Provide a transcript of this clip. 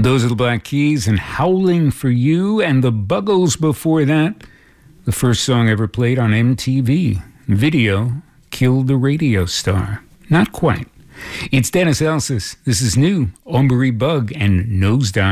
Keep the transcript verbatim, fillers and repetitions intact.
Those are the Black Keys and Howling for You, and the Buggles before that. The first song ever played on M T V. Video killed the radio star. Not quite. It's Dennis Elsas. This is new. Ombre Bug and Nosedive.